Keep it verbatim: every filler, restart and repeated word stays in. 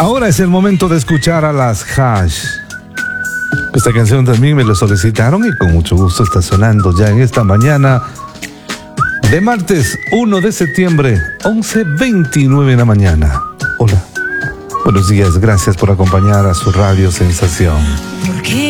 Ahora es el momento de escuchar a las Hash. Esta canción también me la solicitaron y con mucho gusto está sonando ya en esta mañana de martes uno de septiembre, once veintinueve de la mañana. Hola, buenos días, gracias por acompañar a su Radio Sensación. ¿Por qué